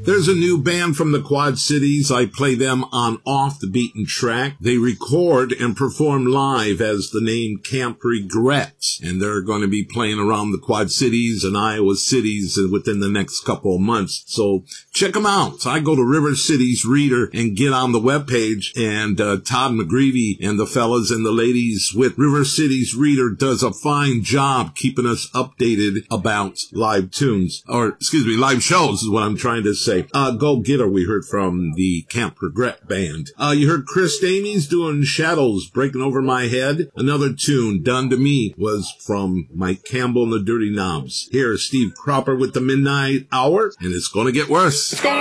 There's a new band from the Quad Cities. I play them on Off the Beaten Track. They record and perform live as the name Camp Regrets, and they're going to be playing around the Quad Cities and Iowa cities within the next couple of months. So check them out. I go to River Cities Reader and get on the webpage, and Todd McGreevy and the fellas and the ladies with River Cities Reader does a fine job keeping us updated about live shows is what I'm trying to say. Go Get Her, we heard from the Camp Regret band. You heard Chris Damies doing Shadows Breaking Over My Head. Another tune done to me was from Mike Campbell and the Dirty Knobs. Here's Steve Cropper with the Midnight Hour, and it's gonna get worse.